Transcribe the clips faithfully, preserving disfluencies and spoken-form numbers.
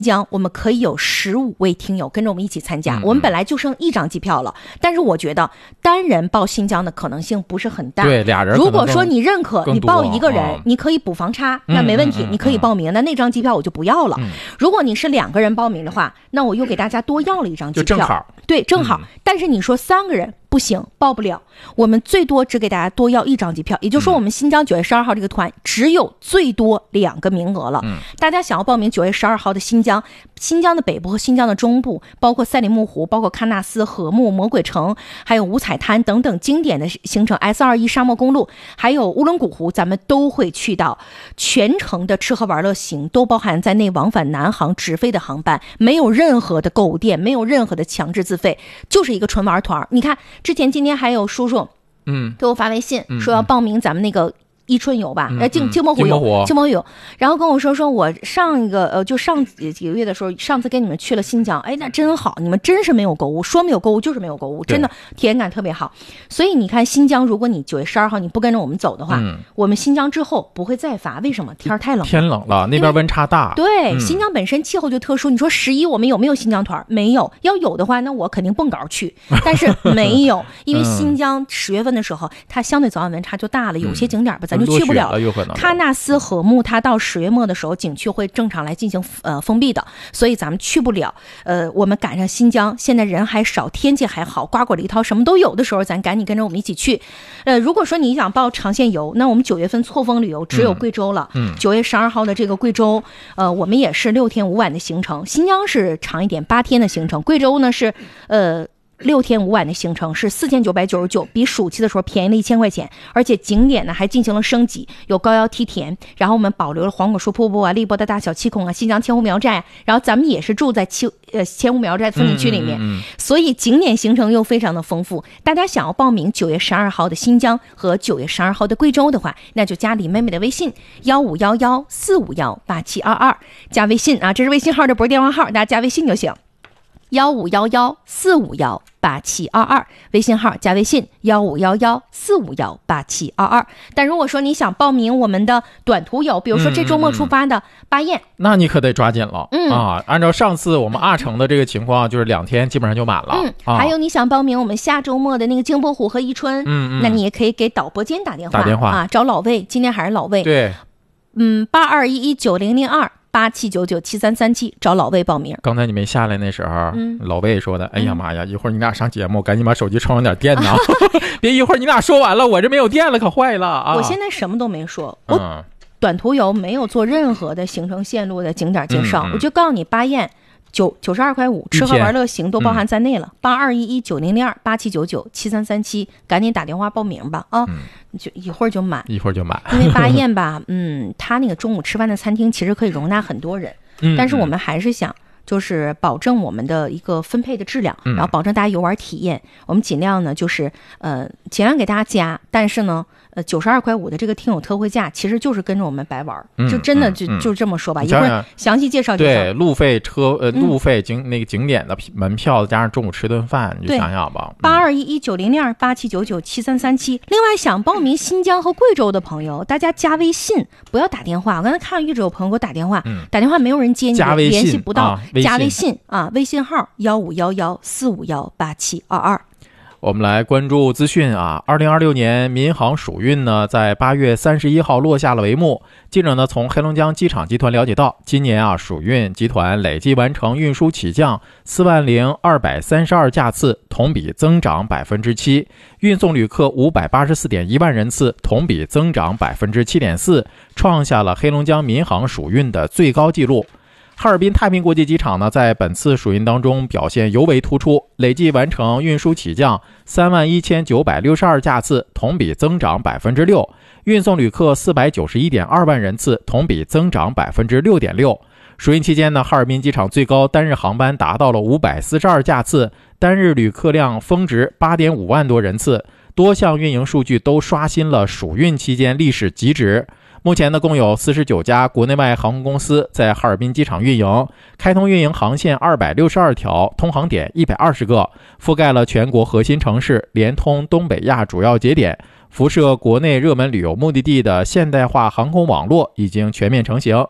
江我们可以有十五位听友跟着我们一起参加、嗯、我们本来就剩一张机票了，但是我觉得单人报新疆的可能性不是很大， 对，俩人如果说你认可你报一个人、哦、你可以补房差，那没问题、嗯、你可以报名、嗯、那那张机票我就不要了、嗯、如果你是两个人报名的话，那我又给大家多要了一张机票， 就正好， 对，正好、嗯、但是你说三个人不行，报不了，我们最多只给大家多要一张机票，也就是说我们新疆九月十二号这个团只有最多两个名额了、嗯、大家想要报名九月十二号的新疆，新疆的北部和新疆的中部，包括赛里木湖，包括喀纳斯、禾木、魔鬼城，还有五彩滩等等经典的行程 S 二十一 沙漠公路，还有乌伦古湖，咱们都会去到，全程的吃喝玩乐行都包含在内，往返南航直飞的航班，没有任何的购物店，没有任何的强制自费，就是一个纯玩团。你看之前今天还有叔叔嗯给我发微信、嗯、说要报名咱们那个伊春游吧，呃，镜镜泊湖游，镜泊湖游，然后跟我说说我上一个呃，就上几个月的时候，上次跟你们去了新疆，哎，那真好，你们真是没有购物，说没有购物就是没有购物，真的体验感特别好。所以你看新疆，如果你九月十二号你不跟着我们走的话，嗯、我们新疆之后不会再发，为什么？天太冷了， 天冷了，那边温差大。 对、 嗯， 新疆本身气候就特殊。你说十一我们有没有新疆团？没有，要有的话，那我肯定蹦高去，但是没有，因为新疆十月份的时候，它相对早晚温差就大了，有些景点吧，咱就去不了。喀纳斯禾木它到十月末的时候景区会正常来进行呃封闭的，所以咱们去不了。呃，我们赶上新疆现在人还少，天气还好，瓜果梨桃什么都有的时候，咱赶紧跟着我们一起去。呃，如果说你想报长线游，那我们九月份错峰旅游只有贵州了。嗯，九月十二号的这个贵州，呃，我们也是六天五晚的行程，新疆是长一点，八天的行程，贵州呢是呃。六天五晚的行程是四千九百九十九，比暑期的时候便宜了一千块钱，而且景点呢还进行了升级，有高腰梯田，然后我们保留了黄果树瀑布啊、荔波的大小七孔啊、新疆千户苗寨，然后咱们也是住在七呃千户苗寨风景区里面，嗯嗯嗯，所以景点行程又非常的丰富。大家想要报名九月十二号的新疆和九月十二号的贵州的话，那就加李妹妹的微信幺五幺幺四五幺八七二二，加微信啊，这是微信号，这不是电话号，大家加微信就行。幺五幺幺四五幺八七二二，微信号加微信幺五幺幺四五幺八七二二。但如果说你想报名我们的短途游，比如说这周末出发的巴彦，嗯嗯嗯，那你可得抓紧了，嗯啊！按照上次我们阿城的这个情况，就是两天基本上就满了。 嗯，啊，还有你想报名我们下周末的那个镜泊湖和伊春，嗯嗯，那你也可以给导播间打电话， 打电话啊，找老魏，今天还是老魏， 对， 嗯，八二一一九零零二。八七九九七三三七，找老魏报名。 刚才你没下来那时候，嗯、老魏说的：“哎呀妈呀，一会儿你俩上节目，赶紧把手机充上点电呢，别一会儿你俩说完了，我这没有电了，可坏了啊！” 我现在什么都没说，我短途游没有做任何的行程线路的景点介绍，嗯嗯，我就告诉你，巴彦九九十二块五，吃喝玩乐行都包含在内了。八二一一九零零二八七九九七三三七，赶紧打电话报名吧啊！嗯，就一会儿就满， 一会儿就满。 因为巴彦吧，嗯，他那个中午吃饭的餐厅其实可以容纳很多人，嗯，但是我们还是想就是保证我们的一个分配的质量，嗯，然后保证大家游玩体验。我们尽量呢，就是呃，尽量给大家加，但是呢。呃，九十二块五的这个听友特惠价，其实就是跟着我们白玩，嗯，就真的就、嗯、就这么说吧。一会儿详细介绍介绍。 对，路费车呃路费景、嗯、那个景点的门票加上中午吃顿饭，你就想想吧。 八二一一九零零二八七九九七三三七。另外，想报名新疆和贵州的朋友，大家加微信，不要打电话。我刚才看一直有朋友给我打电话，嗯、打电话没有人接你， 加微信联系不到， 啊、微加微信啊，微信号幺五幺幺四五幺八七二二。 我们来关注资讯啊，二零二六年民航暑运呢，在八月三十一号落下了帷幕。记者呢从黑龙江机场集团了解到，今年啊暑运集团累计完成运输起降四万零二百三十二架次，同比增长百分之七，运送旅客五百八十四点一万人次，同比增长百分之七点四，创下了黑龙江民航暑运的最高纪录。哈尔滨太平国际机场呢，在本次暑运当中表现尤为突出，累计完成运输起降三万一千九百六十二架次，同比增长百分之六，运送旅客四百九十一点二万人次，同比增长百分之六点六。暑运期间呢，哈尔滨机场最高单日航班达到了五百四十二架次，单日旅客量峰值八点五万多人次，多项运营数据都刷新了暑运期间历史极值。目前呢，共有四十九家国内外航空公司在哈尔滨机场运营，开通运营航线二百六十二条，通航点一百二十个，覆盖了全国核心城市，连通东北亚主要节点，辐射国内热门旅游目的地的现代化航空网络已经全面成型。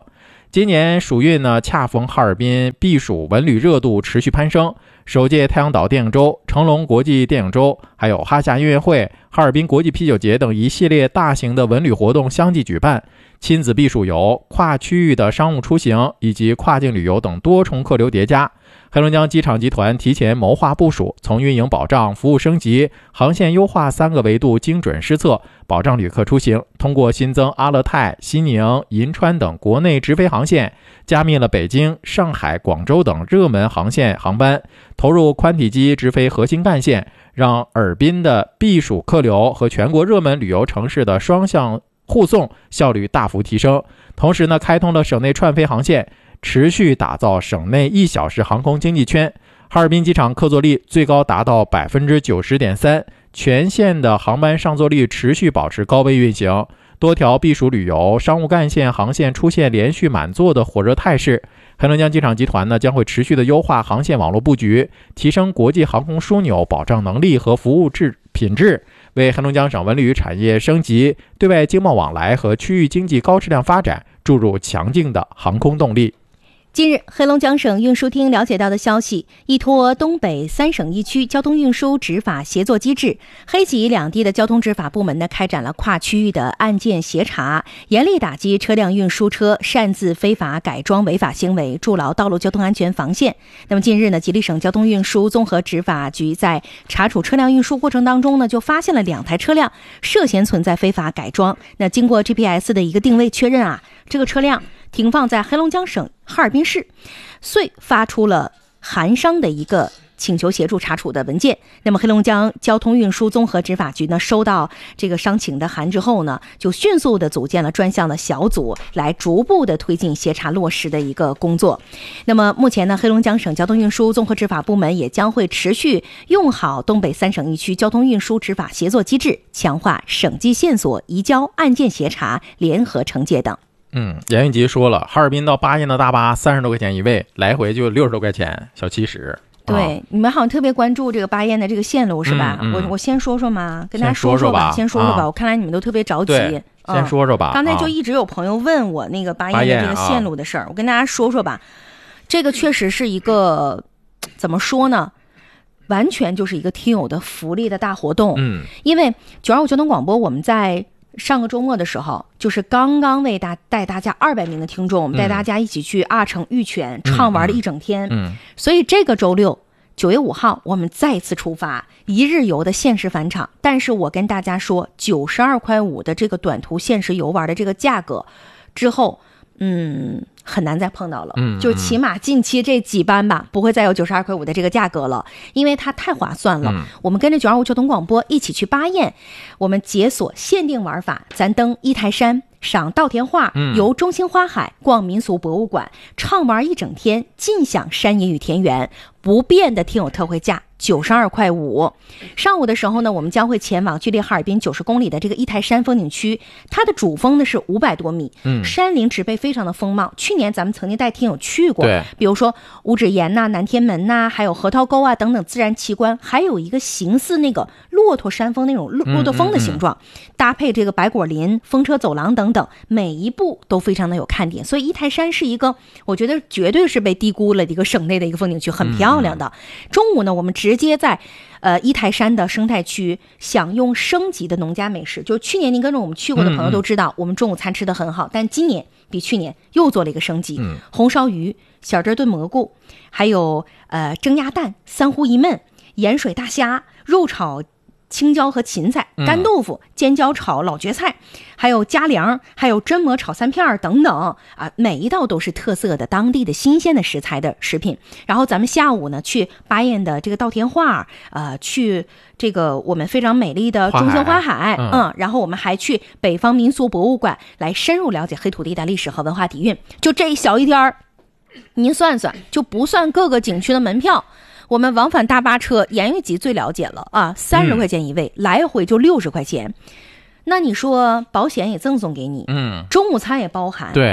今年暑运呢，恰逢哈尔滨避暑文旅热度持续攀升，首届太阳岛电影周、成龙国际电影周，还有哈夏音乐会、哈尔滨国际啤酒节等一系列大型的文旅活动相继举办，亲子避暑游、跨区域的商务出行以及跨境旅游等多重客流叠加。黑龙江机场集团提前谋划部署，从运营保障、服务升级、航线优化三个维度精准施策，保障旅客出行。通过新增阿勒泰、西宁、银川等国内直飞航线，加密了北京、上海、广州等热门航线航班，投入宽体机直飞核心干线，让尔滨的避暑客流和全国热门旅游城市的双向护送效率大幅提升。同时呢，开通了省内串飞航线，持续打造省内一小时航空经济圈。哈尔滨机场客座率最高达到 百分之九十点三， 全线的航班上座率持续保持高位运行，多条避暑旅游、商务干线航线出现连续满座的火热态势。黑龙江机场集团呢，将会持续的优化航线网络布局，提升国际航空枢纽保障能力和服务质品质，为黑龙江省文旅产业升级、对外经贸往来和区域经济高质量发展注入强劲的航空动力。 近日，黑龙江省运输厅了解到的消息，依托东北三省一区交通运输执法协作机制，黑吉两地的交通执法部门呢开展了跨区域的案件协查，严厉打击车辆运输车擅自非法改装违法行为，筑牢道路交通安全防线。那么近日呢，吉林省交通运输综合执法局在查处车辆运输过程当中呢，就发现了两台车辆涉嫌存在非法改装。那经过 G P S 的一个定位确认啊，这个车辆停放在黑龙江省哈尔滨市，遂发出了函商的一个请求协助查处的文件。那么黑龙江交通运输综合执法局呢，收到这个商请的函之后呢，就迅速的组建了专项的小组，来逐步的推进协查落实的一个工作。那么目前呢，黑龙江省交通运输综合执法部门也将会持续用好东北三省一区交通运输执法协作机制，强化省际线索移交、案件协查、联合惩戒等。 嗯，严云吉说了，哈尔滨到巴彦的大巴三十多块钱一位，来回就六十多块钱，小七十。 对、啊，你们好像特别关注这个巴彦的这个线路是吧？ 嗯嗯、 我我先说说嘛，跟大家说说吧， 先说说吧。 啊、 我看来你们都特别着急。 对，先说说吧。 刚才就一直有朋友问我那个巴彦的这个线路的事儿，我跟大家说说吧。这个确实是一个怎么说呢？完全就是一个听友的福利的大活动。 嗯， 因为九二五交通广播，我们在上个周末的时候，就是刚刚为大带大家二百名的听众，我们带大家一起去阿城玉泉、嗯、畅玩了一整天。 嗯， 所以这个周六九月五号，我们再次出发一日游的限时返场。但是我跟大家说，九十二块五的这个短途限时游玩的这个价格，之后，嗯。很难再碰到了， 嗯， 就起码近期这几班吧，不会再有九十二块五的这个价格了，因为它太划算了。 嗯、 我们跟着九二五交通广播一起去巴彦，我们解锁限定玩法，咱登一台山，赏稻田画，游中兴花海，逛民俗博物馆，畅玩一整天，尽享山野与田园，不变的听友特惠价。九十二块五。上午的时候呢，我们将会前往距离哈尔滨九十公里的这个一台山风景区，它的主峰呢是五百多米， 嗯， 山林植被非常的丰茂。去年咱们曾经带听友去过， 对， 比如说五指岩呐、啊、南天门呐、啊，还有核桃沟啊等等自然奇观，还有一个形似那个骆驼山峰那种骆驼峰的形状，嗯嗯嗯，搭配这个白果林、风车走廊等等，每一步都非常的有看点。所以一台山是一个，我觉得绝对是被低估了的一个省内的一个风景区，很漂亮的。嗯、中午呢，我们直接在呃一台山的生态区享用升级的农家美食。就去年您跟着我们去过的朋友都知道，嗯嗯，我们中午餐吃得很好，但今年比去年又做了一个升级， 嗯、 红烧鱼、小汁炖蘑菇，还有呃蒸鸭蛋、三呼一焖、盐水大虾、肉炒青椒和芹菜、干豆腐、尖椒炒老蕨菜，还有夹粮，还有榛蘑炒三片等等啊，每一道都是特色的当地的新鲜的食材的食品。然后咱们下午呢去巴彦的这个稻田画，呃，去这个我们非常美丽的中兴花海，嗯, 嗯，然后我们还去北方民俗博物馆来深入了解黑土地的历史和文化底蕴。就这一小一天儿，您算算，就不算各个景区的门票。我们往返大巴车，严玉吉最了解了啊，三十块钱一位，嗯、来回就六十块钱。那你说保险也赠送给你， 嗯， 中午餐也包含， 对，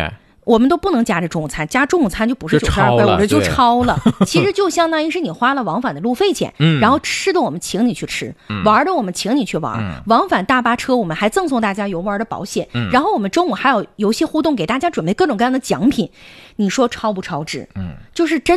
我们都不能加这中午餐，加中午餐就不是九十二块五，这就超了。其实就相当于是你花了往返的路费钱， 嗯、 然后吃的我们请你去吃，嗯、玩的我们请你去玩，嗯、往返大巴车我们还赠送大家游玩的保险，嗯、然后我们中午还有游戏互动，给大家准备各种各样的奖品，你说超不超值？嗯，就是真。